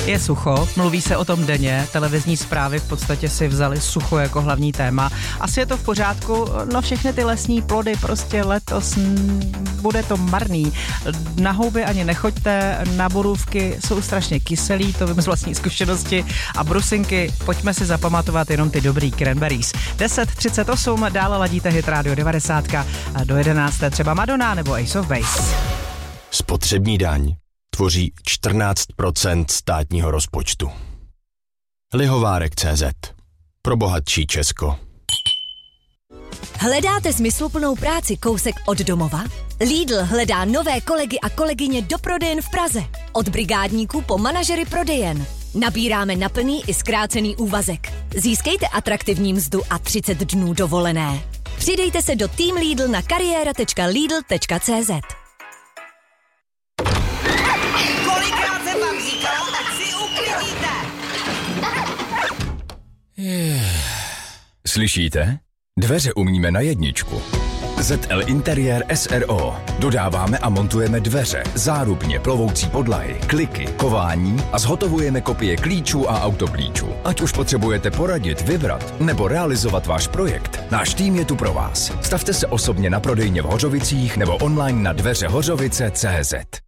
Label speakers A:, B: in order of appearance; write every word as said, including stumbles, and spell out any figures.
A: Je sucho, mluví se o tom denně, televizní zprávy v podstatě si vzali sucho jako hlavní téma. Asi je to v pořádku, no všechny ty lesní plody prostě letos m, bude to marný. Na houby ani nechoďte, na borůvky jsou strašně kyselý, to vím z vlastní zkušenosti, a brusinky, pojďme si zapamatovat jenom ty dobrý cranberries. deset třicet osm, dále ladíte Hit Radio devadesát, a do jedenácté třeba Madonna nebo Ace of Base.
B: Spotřební daň tvoří čtrnáct procent státního rozpočtu. Lihovárek tečka cé zet. Pro bohatší Česko.
C: Hledáte smysluplnou práci kousek od domova? Lidl hledá nové kolegy a kolegyně do prodejen v Praze. Od brigádníků po manažery prodejen. Nabíráme na plný i zkrácený úvazek. Získejte atraktivní mzdu a třicet dnů dovolené. Přidejte se do Team Lidl na kariéra tečka lidl tečka cé zet.
D: Kolikrát jsem vám říkala, tak si uklidíte!
E: Slyšíte? Dveře umíme na jedničku. zet el Interiér es er ó. Dodáváme a montujeme dveře, zárubně, plovoucí podlahy, kliky, kování a zhotovujeme kopie klíčů a autoklíčů. Ať už potřebujete poradit, vybrat nebo realizovat váš projekt, náš tým je tu pro vás. Stavte se osobně na prodejně v Hořovicích nebo online na dveře hořovice tečka cé zet.